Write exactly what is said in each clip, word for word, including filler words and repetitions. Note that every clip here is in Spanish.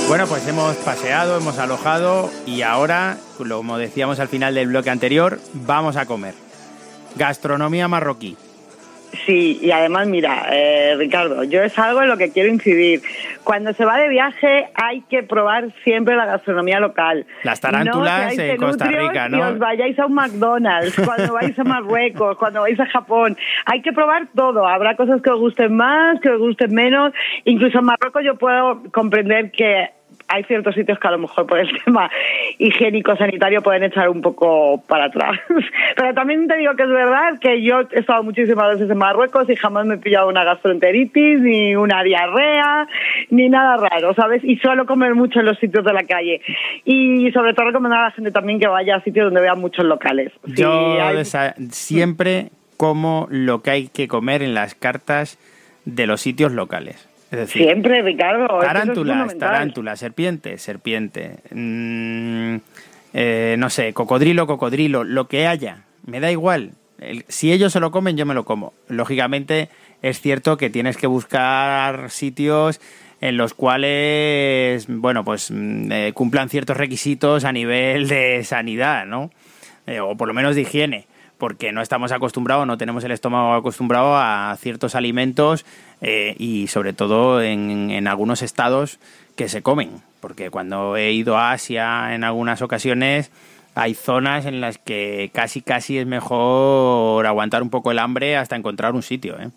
Bueno, pues hemos paseado, hemos alojado y ahora, como decíamos al final del bloque anterior, vamos a comer. Gastronomía marroquí. Sí, y además, mira, eh, Ricardo, yo es algo en lo que quiero incidir. Cuando se va de viaje hay que probar siempre la gastronomía local. Las tarántulas no en Costa Rica, ¿no? Y os vayáis a un McDonald's, cuando vais a Marruecos, cuando vais a Japón. Hay que probar todo. Habrá cosas que os gusten más, que os gusten menos. Incluso en Marruecos yo puedo comprender que hay ciertos sitios que a lo mejor por el tema higiénico-sanitario pueden echar un poco para atrás. Pero también te digo que es verdad que yo he estado muchísimas veces en Marruecos y jamás me he pillado una gastroenteritis, ni una diarrea, ni nada raro, ¿sabes? Y suelo comer mucho en los sitios de la calle. Y sobre todo recomendar a la gente también que vaya a sitios donde vean muchos locales. Yo sí, hay... desa- siempre como lo que hay que comer en las cartas de los sitios locales. Es decir, siempre, Ricardo. Tarántulas, tarántulas, serpiente, serpiente. Mmm, eh, no sé, cocodrilo, cocodrilo, lo que haya. Me da igual. El, si ellos se lo comen, yo me lo como. Lógicamente, es cierto que tienes que buscar sitios en los cuales, bueno, pues eh, cumplan ciertos requisitos a nivel de sanidad, ¿no? Eh, o por lo menos de higiene. Porque no estamos acostumbrados, no tenemos el estómago acostumbrado a ciertos alimentos eh, y sobre todo en, en algunos estados que se comen. Porque cuando he ido a Asia en algunas ocasiones hay zonas en las que casi casi es mejor aguantar un poco el hambre hasta encontrar un sitio, ¿eh?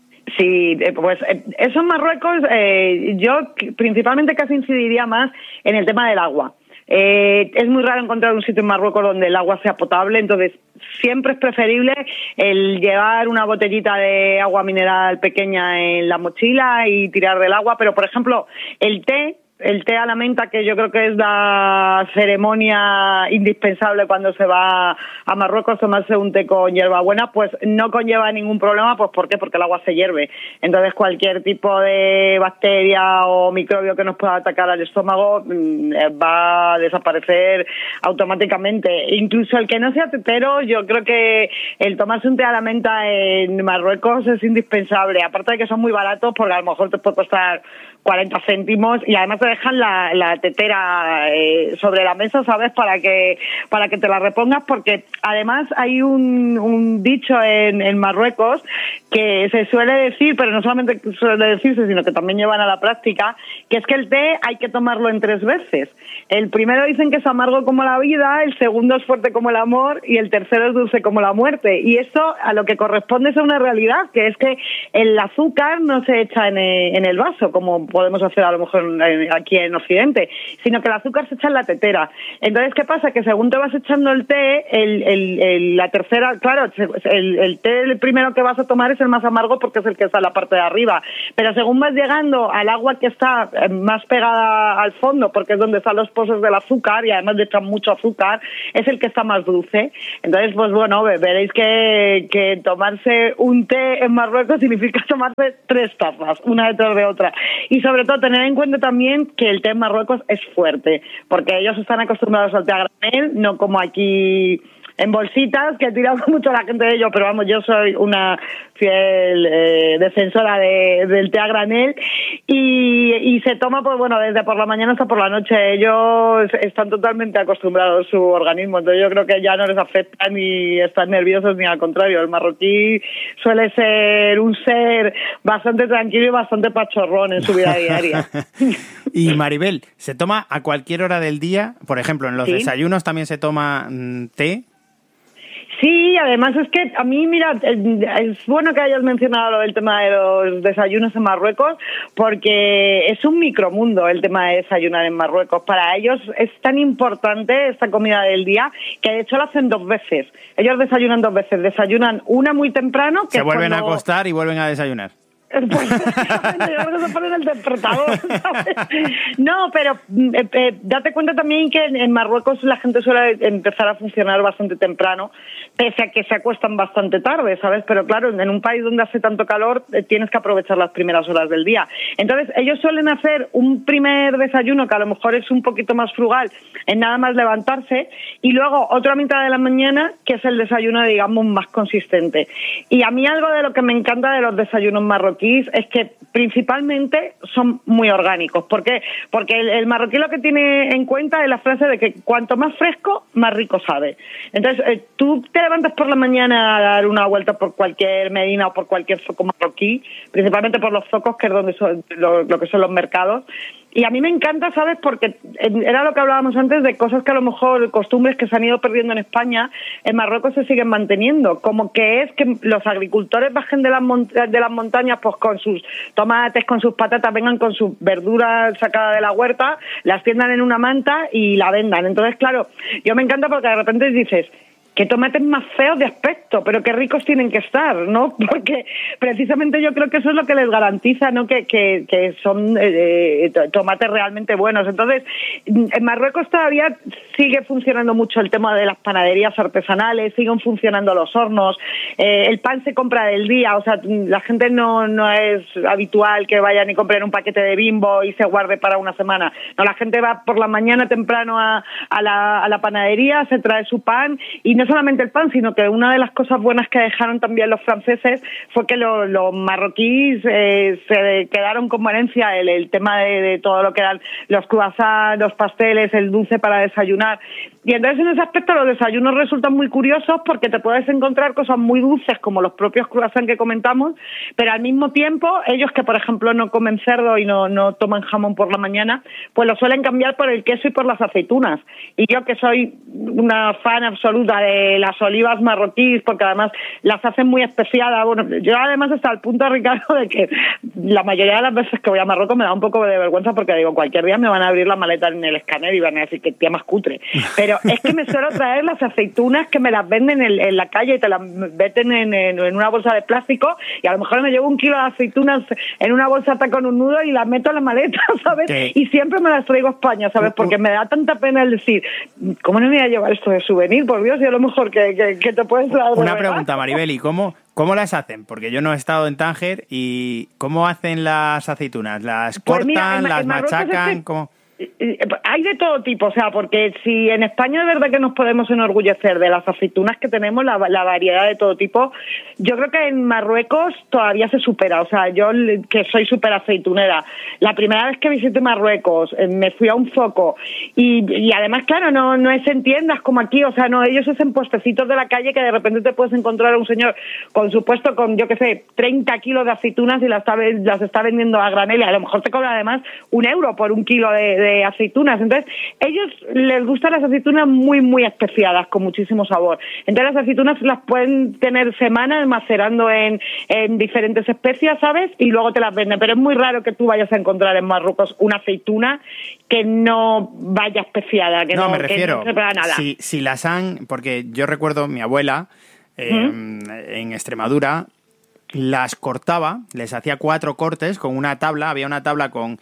Sí, pues eso en Marruecos eh, yo principalmente casi incidiría más en el tema del agua. Eh, es muy raro encontrar un sitio en Marruecos donde el agua sea potable, entonces siempre es preferible el llevar una botellita de agua mineral pequeña en la mochila y tirar del agua, pero por ejemplo el té, el té a la menta, que yo creo que es la ceremonia indispensable cuando se va a Marruecos, tomarse un té con hierbabuena, pues no conlleva ningún problema. Pues ¿por qué? Porque el agua se hierve. Entonces cualquier tipo de bacteria o microbio que nos pueda atacar al estómago va a desaparecer automáticamente. Incluso el que no sea tetero, yo creo que el tomarse un té a la menta en Marruecos es indispensable. Aparte de que son muy baratos, porque a lo mejor te puede costar cuarenta céntimos y además te dejan la, la tetera eh, sobre la mesa, ¿sabes? Para que para que te la repongas, porque además hay un, un dicho en, en Marruecos que se suele decir, pero no solamente suele decirse, sino que también llevan a la práctica, que es que el té hay que tomarlo en tres veces. El primero dicen que es amargo como la vida, el segundo es fuerte como el amor y el tercero es dulce como la muerte. Y eso a lo que corresponde es a una realidad, que es que el azúcar no se echa en el, en el vaso, como podemos hacer a lo mejor aquí en Occidente, sino que el azúcar se echa en la tetera. Entonces, ¿qué pasa? Que según te vas echando el té, el, el, el, la tercera, claro, el, el té el primero que vas a tomar es el más amargo porque es el que está en la parte de arriba, pero según vas llegando al agua que está más pegada al fondo, porque es donde están los pozos del azúcar y además le echan mucho azúcar, es el que está más dulce. Entonces, pues bueno, veréis que, que tomarse un té en Marruecos significa tomarse tres tazas, una detrás de otra. Y sobre todo tener en cuenta también que el té en Marruecos es fuerte, porque ellos están acostumbrados al té a granel, no como aquí en bolsitas, que tiramos mucho a la gente de ello, pero vamos, yo soy una fiel eh, defensora de, del té a granel y, y se toma, pues bueno, desde por la mañana hasta por la noche. Ellos están totalmente acostumbrados su organismo, entonces yo creo que ya no les afecta ni están nerviosos ni al contrario. El marroquí suele ser un ser bastante tranquilo y bastante pachorrón en su vida diaria. Y Maribel, ¿se toma a cualquier hora del día? Por ejemplo, en los ¿Sí? desayunos también se toma mm, té. Sí, además es que a mí, mira, es bueno que hayas mencionado lo del tema de los desayunos en Marruecos, porque es un micromundo el tema de desayunar en Marruecos. Para ellos es tan importante esta comida del día que de hecho lo hacen dos veces. Ellos desayunan dos veces. Desayunan una muy temprano. Que se vuelven cuando... a acostar y vuelven a desayunar. Pues exactamente, yo creo que se ponen el despertador, ¿sabes? No, pero eh, eh, date cuenta también que en, en Marruecos la gente suele empezar a funcionar bastante temprano, pese a que se acuestan bastante tarde, ¿sabes? Pero claro, en un país donde hace tanto calor eh, tienes que aprovechar las primeras horas del día. Entonces ellos suelen hacer un primer desayuno que a lo mejor es un poquito más frugal, en nada más levantarse, y luego otra mitad de la mañana que es el desayuno, digamos, más consistente. Y a mí algo de lo que me encanta de los desayunos marroquíes marroquíes es que principalmente son muy orgánicos. ¿Por qué? Porque el, el marroquí lo que tiene en cuenta es la frase de que cuanto más fresco, más rico sabe. Entonces, eh, tú te levantas por la mañana a dar una vuelta por cualquier medina o por cualquier zoco marroquí, principalmente por los zocos, que es donde son lo, lo que son los mercados. Y a mí me encanta, ¿sabes? Porque era lo que hablábamos antes de cosas que a lo mejor, costumbres que se han ido perdiendo en España, en Marruecos se siguen manteniendo. Como que es que los agricultores bajen de las, mont- de las montañas pues con sus tomates, con sus patatas, vengan con sus verduras sacadas de la huerta, las tiendan en una manta y la vendan. Entonces, claro, yo me encanta porque de repente dices... qué tomates más feos de aspecto, pero qué ricos tienen que estar, ¿no? Porque precisamente yo creo que eso es lo que les garantiza, ¿no? Que, que, que son eh, tomates realmente buenos. Entonces, en Marruecos todavía sigue funcionando mucho el tema de las panaderías artesanales, siguen funcionando los hornos, eh, el pan se compra del día, o sea, la gente no, no es habitual que vayan y compren un paquete de Bimbo y se guarde para una semana. No, la gente va por la mañana temprano a, a, la, a la panadería, se trae su pan y no solamente el pan, sino que una de las cosas buenas que dejaron también los franceses fue que los, los marroquíes eh, se quedaron como herencia el, el tema de, de todo lo que eran los croissants, los pasteles, el dulce para desayunar. Y entonces en ese aspecto los desayunos resultan muy curiosos porque te puedes encontrar cosas muy dulces como los propios croissants que comentamos, pero al mismo tiempo ellos que por ejemplo no comen cerdo y no, no toman jamón por la mañana, pues lo suelen cambiar por el queso y por las aceitunas. Y yo que soy una fan absoluta de las olivas marroquíes porque además las hacen muy especiadas, bueno, yo además hasta el punto, Ricardo, de que la mayoría de las veces que voy a Marruecos me da un poco de vergüenza porque digo, cualquier día me van a abrir la maleta en el escáner y van a decir que tía más cutre, pero es que me suelo traer las aceitunas que me las venden en, en la calle y te las meten en, en, en una bolsa de plástico y a lo mejor me llevo un kilo de aceitunas en una bolsa hasta con un nudo y las meto en la maleta, ¿sabes? Sí. Y siempre me las traigo a España, ¿sabes? Porque me da tanta pena el decir, ¿cómo no me voy a llevar esto de souvenir? Por Dios, y a lo mejor que, que, que te puedes traer. Una pregunta, Maribel, ¿y cómo, cómo las hacen? Porque yo no he estado en Tánger y ¿cómo hacen las aceitunas? ¿Las cortan, pues mira, en, las en machacan? Es que... ¿Cómo? Hay de todo tipo, o sea, porque si en España es verdad que nos podemos enorgullecer de las aceitunas que tenemos, la, la variedad de todo tipo, yo creo que en Marruecos todavía se supera, o sea, yo que soy súper aceitunera, la primera vez que visité Marruecos me fui a un zoco y, y además, claro, no, no es en tiendas como aquí, o sea, no, ellos es en puestecitos de la calle que de repente te puedes encontrar a un señor con su puesto con, yo qué sé, treinta kilos de aceitunas y las está, las está vendiendo a granel y a lo mejor te cobra además un euro por un kilo de de aceitunas. Entonces, ellos les gustan las aceitunas muy, muy especiadas, con muchísimo sabor. Entonces, las aceitunas las pueden tener semanas macerando en, en diferentes especias, ¿sabes? Y luego te las venden. Pero es muy raro que tú vayas a encontrar en Marruecos una aceituna que no vaya especiada, que no, no me refiero, que no sepa nada. Si, si las han... Porque yo recuerdo mi abuela eh, ¿Mm? en Extremadura las cortaba, les hacía cuatro cortes con una tabla, había una tabla con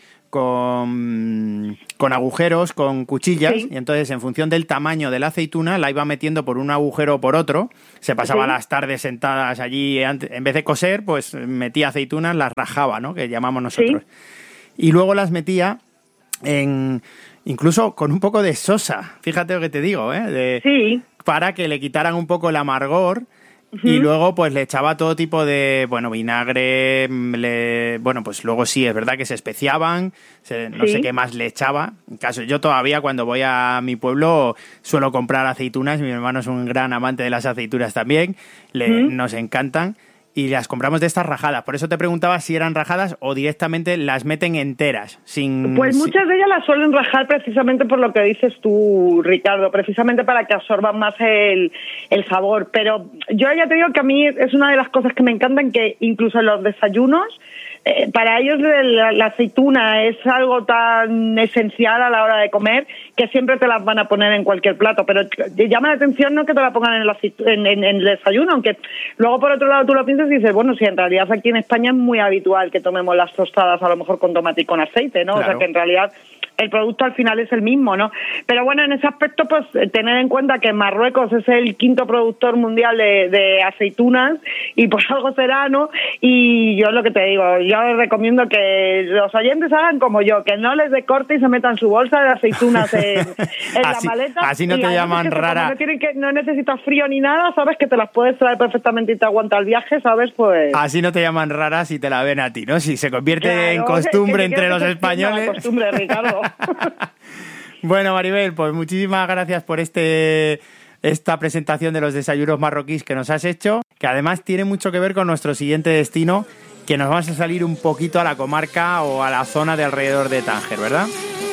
con, con agujeros, con cuchillas, sí. Y entonces en función del tamaño de la aceituna la iba metiendo por un agujero o por otro, se pasaba sí. las tardes sentadas allí, en vez de coser, pues metía aceitunas, las rajaba, ¿no?, que llamamos nosotros. Sí. Y luego las metía en... incluso con un poco de sosa, fíjate lo que te digo, ¿eh? De, sí. Para que le quitaran un poco el amargor. Y luego pues le echaba todo tipo de, bueno, vinagre, le, bueno, pues luego sí, es verdad que se especiaban, se, no sí. sé qué más le echaba. En caso, yo todavía cuando voy a mi pueblo suelo comprar aceitunas, mi hermano es un gran amante de las aceitunas también, le, uh-huh. nos encantan. Y las compramos de estas rajadas. Por eso te preguntaba si eran rajadas o directamente las meten enteras. Sin Pues muchas de ellas las suelen rajar precisamente por lo que dices tú, Ricardo, precisamente para que absorban más el, el sabor. Pero yo ya te digo que a mí es una de las cosas que me encantan, que incluso en los desayunos, eh, para ellos la, la aceituna es algo tan esencial a la hora de comer que siempre te las van a poner en cualquier plato. Pero llama la atención no que te la pongan en el, en, en, en el desayuno, aunque luego por otro lado tú lo piensas y dices, bueno, si en realidad aquí en España es muy habitual que tomemos las tostadas a lo mejor con tomate y con aceite, ¿no? Claro. O sea que en realidad el producto al final es el mismo, ¿no? Pero bueno, en ese aspecto, pues tener en cuenta que Marruecos es el quinto productor mundial de, de aceitunas y pues algo será, ¿no? Y yo lo que te digo, yo les recomiendo que los oyentes hagan como yo, que no les dé corte y se metan su bolsa de aceitunas en, en así, la maleta. Así no te llaman que rara. No, tienen que, no necesitas frío ni nada, sabes que te las puedes traer perfectamente y te aguanta el viaje, ¿sabes? Pues así no te llaman rara si te la ven a ti, ¿no? Si se convierte claro, en costumbre que, que entre los que españoles. La costumbre, Ricardo. Bueno, Maribel, pues muchísimas gracias por este esta presentación de los desayunos marroquíes que nos has hecho, que además tiene mucho que ver con nuestro siguiente destino, que nos vamos a salir un poquito a la comarca o a la zona de alrededor de Tánger, ¿verdad?